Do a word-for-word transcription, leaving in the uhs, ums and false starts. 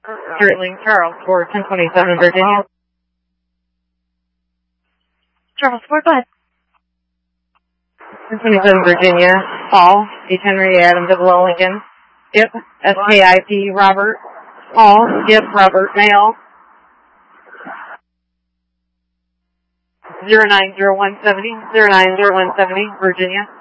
Sterling Charles for ten twenty-seven Virginia. Charles Ford, go ahead. ten twenty-seven Virginia. Paul, H. Henry Adam, double L Lincoln. Skip, S K I P Robert. Paul, Skip, Robert, male. zero nine zero one seven zero, zero nine zero one seven zero, Virginia.